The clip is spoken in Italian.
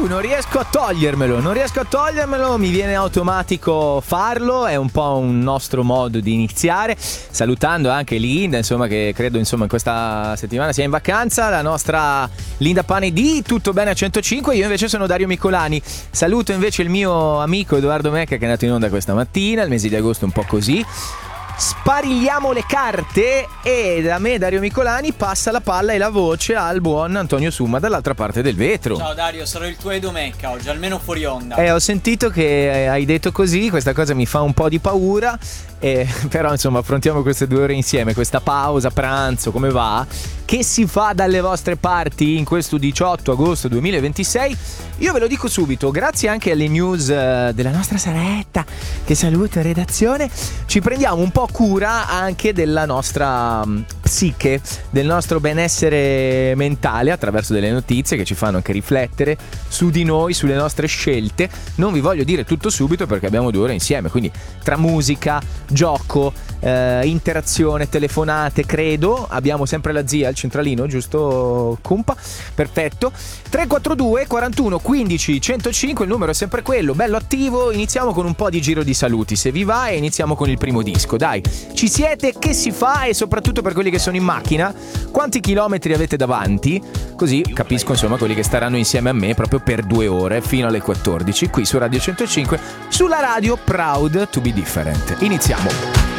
non riesco a togliermelo, mi viene automatico farlo, è un po' un nostro modo di iniziare, salutando anche Linda, insomma, che credo insomma in questa settimana sia in vacanza, la nostra Linda Pani di Tutto Bene a 105. Io invece sono Dario Micolani, saluto invece il mio amico Edoardo Mecca, che è andato in onda questa mattina, il mese di agosto un po' così. Sparigliamo le carte e da me, Dario Micolani, passa la palla e la voce al buon Antonio Summa dall'altra parte del vetro. Ciao Dario, sarò il tuo Edo Mecca oggi, almeno fuori onda. Ho sentito che hai detto così, questa cosa mi fa un po' di paura, però insomma affrontiamo queste 2 ore insieme, questa pausa pranzo, come va? Che si fa dalle vostre parti in questo 18 agosto 2026? Io ve lo dico subito, grazie anche alle news della nostra Saretta, che saluto in redazione, ci prendiamo un po' cura anche della nostra psiche, del nostro benessere mentale attraverso delle notizie che ci fanno anche riflettere su di noi, sulle nostre scelte. Non vi voglio dire tutto subito perché abbiamo 2 ore insieme, quindi tra musica, gioco, interazione, telefonate, credo abbiamo sempre la zia al centralino, giusto Cumpa? Perfetto. 342 41 15 105, il numero è sempre quello, bello attivo. Iniziamo con un po' di giro di saluti se vi va e iniziamo con il primo disco. Dai, ci siete? Che si fa? E soprattutto per quelli che sono in macchina, quanti chilometri avete davanti? Così capisco insomma quelli che staranno insieme a me proprio per 2 ore fino alle 14 qui su Radio 105, sulla radio Proud to be Different. Iniziamo.